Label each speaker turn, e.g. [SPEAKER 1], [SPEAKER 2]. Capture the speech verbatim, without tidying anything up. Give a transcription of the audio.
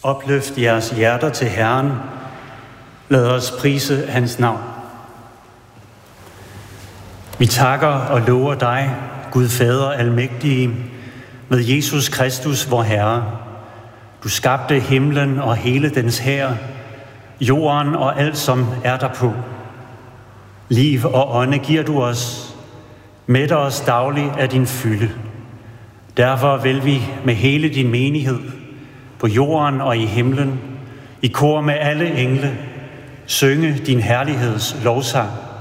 [SPEAKER 1] Opløft jeres hjerter til Herren. Lad os prise hans navn. Vi takker og lover dig, Gud Fader almægtige, med Jesus Kristus, vor Herre. Du skabte himlen og hele dens hær, jorden og alt, som er derpå. Liv og ånde giver du os, mætter os dagligt af din fylde. Derfor vil vi med hele din menighed, på jorden og i himlen, i kor med alle engle, synge din herligheds lovsang.